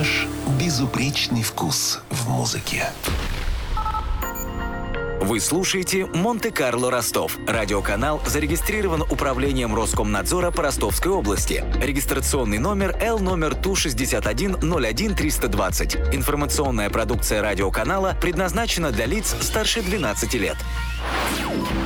Наш безупречный вкус в музыке. Вы слушаете «Монте-Карло Ростов». Радиоканал зарегистрирован Управлением Роскомнадзора по Ростовской области. Регистрационный номер Л номер ТУ-61-01-320. Информационная продукция радиоканала предназначена для лиц старше 12 лет.